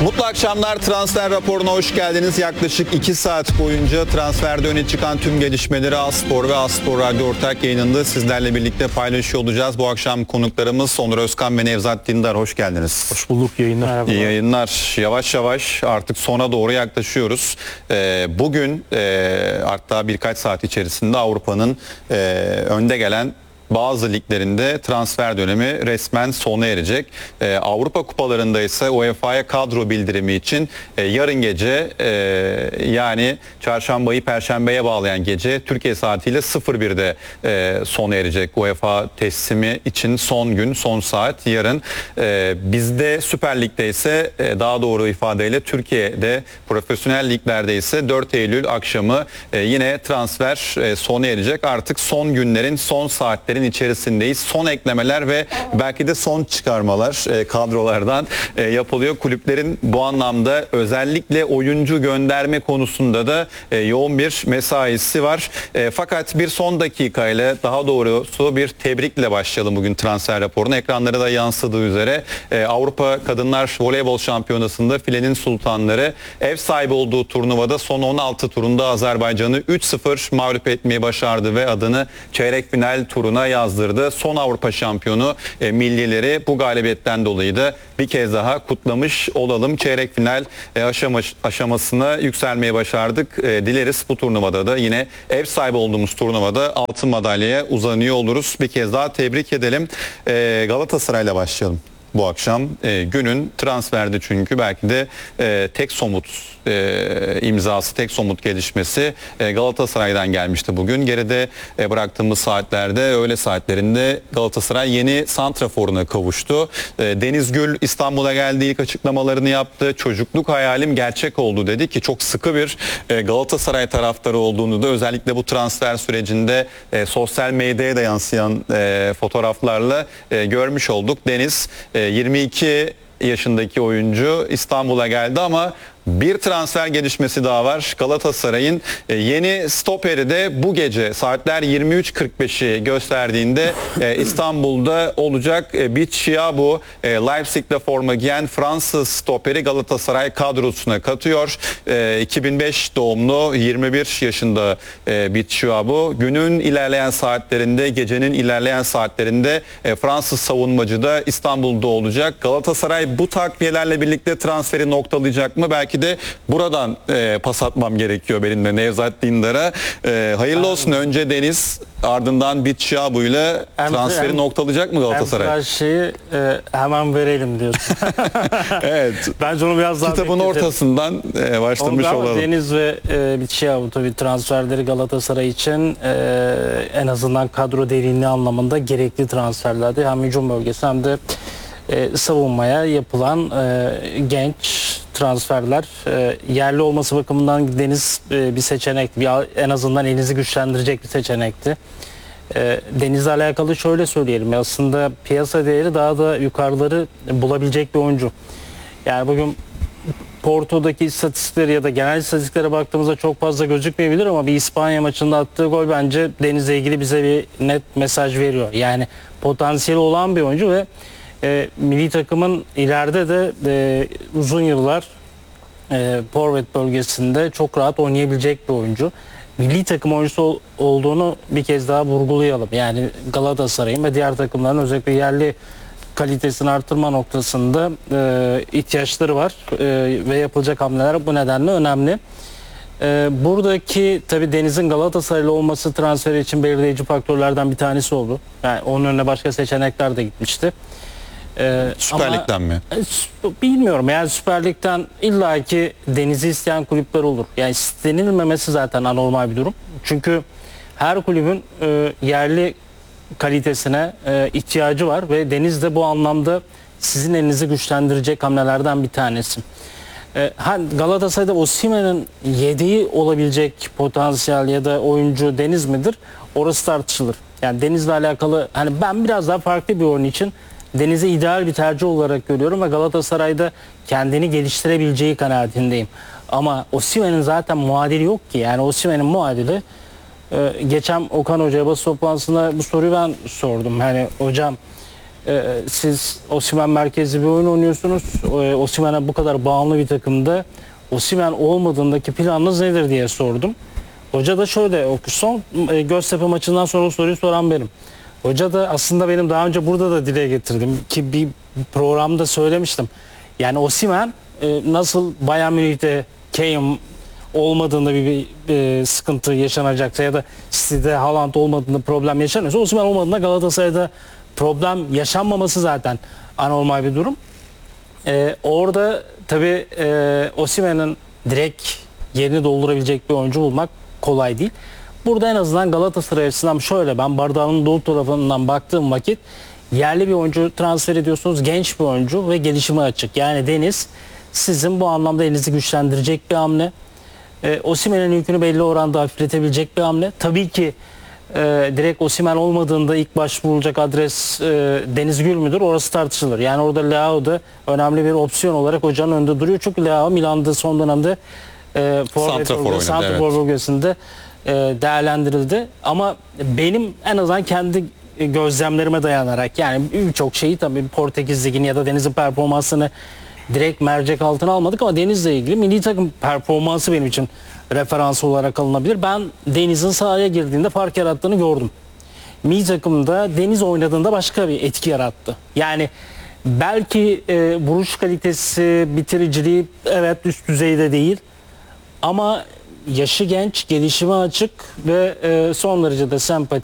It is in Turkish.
Mutlu akşamlar. Transfer raporuna hoş geldiniz. Yaklaşık 2 saat boyunca transferde öne çıkan tüm gelişmeleri Aspor ve Aspor Radyo ortak yayınında sizlerle birlikte paylaşıyor olacağız. Bu akşam konuklarımız Onur Özkan ve Nevzat Dindar. Hoş geldiniz. Hoş bulduk, yayınlar. Merhaba. İyi yayınlar. Yavaş yavaş artık sona doğru yaklaşıyoruz. Bugün hatta birkaç saat içerisinde Avrupa'nın önde gelen bazı liglerinde transfer dönemi resmen sona erecek. Avrupa kupalarında ise UEFA'ya kadro bildirimi için yarın gece yani çarşambayı perşembeye bağlayan gece Türkiye saatiyle 01'de sona erecek. UEFA teslimi için son gün, son saat yarın. Bizde Süper Lig'de ise daha doğru ifadeyle Türkiye'de profesyonel liglerde ise 4 Eylül akşamı yine transfer sona erecek. Artık son günlerin, son saatlerin içerisindeyiz. Son eklemeler ve belki de son çıkarmalar kadrolardan yapılıyor. Kulüplerin bu anlamda özellikle oyuncu gönderme konusunda da yoğun bir mesaisi var. Fakat bir son dakikayla, daha doğrusu bir tebrikle başlayalım bugün transfer raporuna. Ekranlara da yansıdığı üzere Avrupa Kadınlar Voleybol Şampiyonası'nda filenin sultanları ev sahibi olduğu turnuvada son 16 turunda Azerbaycan'ı 3-0 mağlup etmeyi başardı ve adını çeyrek final turuna yazdırdı. Son Avrupa şampiyonu millileri bu galibiyetten dolayı da bir kez daha kutlamış olalım. Çeyrek final aşamasına yükselmeyi başardık. Dileriz bu turnuvada da yine ev sahibi olduğumuz turnuvada altın madalyaya uzanıyor oluruz. Bir kez daha tebrik edelim. Galatasaray'la başlayalım. Bu akşam günün transferde çünkü belki de tek somut imzası, tek somut gelişmesi Galatasaray'dan gelmişti bugün. Geride bıraktığımız saatlerde, öğle saatlerinde Galatasaray yeni santraforuna kavuştu. Deniz Gül İstanbul'a geldi, ilk açıklamalarını yaptı. Çocukluk hayalim gerçek oldu dedi ki çok sıkı bir Galatasaray taraftarı olduğunu da özellikle bu transfer sürecinde sosyal medyaya da yansıyan fotoğraflarla görmüş olduk. Deniz 22 yaşındaki oyuncu İstanbul'a geldi ama bir transfer gelişmesi daha var. Galatasaray'ın yeni stoperi de bu gece saatler 23.45'i gösterdiğinde İstanbul'da olacak. Bichiabu Leipzig'te forma giyen Fransız stoperi Galatasaray kadrosuna katıyor. 2005 doğumlu 21 yaşında Bichiabu. Günün ilerleyen saatlerinde, gecenin ilerleyen saatlerinde Fransız savunmacı da İstanbul'da olacak. Galatasaray bu takviyelerle birlikte transferi noktalayacak mı? Belki de buradan pas atmam gerekiyor benim de Nevzat Dindar'a. Hayırlı olsun. Önce Deniz, ardından Bichiabu ile transferi noktalayacak mı Galatasaray? Her şeyi hemen verelim diyorsun. Evet. Bence onu biraz daha kitabın ortasından başlamış olalım. Deniz ve Bichiabu tabii transferleri Galatasaray için en azından kadro derinliği anlamında gerekli transferlerdi. Hem hücum bölgesi hem de savunmaya yapılan genç transferler. Yerli olması bakımından Deniz bir seçenekti. En azından elinizi güçlendirecek bir seçenekti. Deniz'le alakalı şöyle söyleyelim. Aslında piyasa değeri daha da yukarıları bulabilecek bir oyuncu. Yani bugün Porto'daki istatistikleri ya da genel istatistiklere baktığımızda çok fazla gözükmeyebilir ama bir İspanya maçında attığı gol bence Deniz'le ilgili bize bir net mesaj veriyor. Yani potansiyeli olan bir oyuncu ve milli takımın ileride de uzun yıllar forvet bölgesinde çok rahat oynayabilecek bir oyuncu. Milli takım oyuncusu olduğunu bir kez daha vurgulayalım. Yani Galatasaray'ın ve diğer takımların özellikle yerli kalitesini artırma noktasında ihtiyaçları var ve yapılacak hamleler bu nedenle önemli. Buradaki tabii Deniz'in Galatasaraylı olması transferi için belirleyici faktörlerden bir tanesi oldu. Yani onun önüne başka seçenekler de gitmişti. Süper Lig'den mi? Bilmiyorum. Yani Süper Lig'den illaki Deniz'i isteyen kulüpler olur. Yani istenilmemesi zaten anormal bir durum. Çünkü her kulübün yerli kalitesine ihtiyacı var ve Deniz de bu anlamda sizin elinizi güçlendirecek hamlelerden bir tanesi. Galatasaray'da Osimhen'in yedeği olabilecek potansiyel ya da oyuncu Deniz midir? Orası tartışılır. Yani Deniz'le alakalı hani ben biraz daha farklı bir oyun için Deniz'i ideal bir tercih olarak görüyorum ve Galatasaray'da kendini geliştirebileceği kanaatindeyim. Ama Osimhen'in zaten muadili yok ki. Yani Osimhen'in muadili geçen Okan Hoca'ya basın toplantısında bu soruyu ben sordum. Hani hocam siz Osimhen merkezli bir oyun oynuyorsunuz. Osimhen'e bu kadar bağımlı bir takımda Osimhen olmadığındaki planınız nedir diye sordum. Hoca da şöyle, o son Göztepe maçından sonra o soruyu soran benim. Hoca da aslında benim daha önce burada da dile getirdim ki bir programda söylemiştim. Yani Osimhen nasıl Bayern Münih'te Kane olmadığında bir sıkıntı yaşanacaksa ya da City'de Haaland olmadığında problem yaşanıyorsa, Osimhen olmadığında Galatasaray'da problem yaşanmaması zaten anormal bir durum. Orada tabii Osimhen'in direkt yerini doldurabilecek bir oyuncu bulmak kolay değil. Burada en azından Galatasaray açısından şöyle, ben bardağın dolu tarafından baktığım vakit yerli bir oyuncu transfer ediyorsunuz, genç bir oyuncu ve gelişime açık. Yani Deniz sizin bu anlamda elinizi güçlendirecek bir hamle. Osimhen'in yükünü belli oranda hafifletebilecek bir hamle. Tabii ki direkt Osimhen olmadığında ilk başvurulacak adres Deniz Gül müdür? Orası tartışılır. Yani orada Leao da önemli bir opsiyon olarak hocanın önünde duruyor. Çünkü Leao Milan'da son dönemde santrafor bölgesinde değerlendirildi. Ama benim en azından kendi gözlemlerime dayanarak, yani birçok şeyi tabii Portekiz Ligi'ni ya da Deniz'in performansını direkt mercek altına almadık ama Deniz'le ilgili milli takım performansı benim için referans olarak alınabilir. Ben Deniz'in sahaya girdiğinde fark yarattığını gördüm. Milli takımda Deniz oynadığında başka bir etki yarattı. Yani belki vuruş kalitesi, bitiriciliği evet üst düzeyde değil ama yaşı genç, gelişime açık ve son derece de sempatik.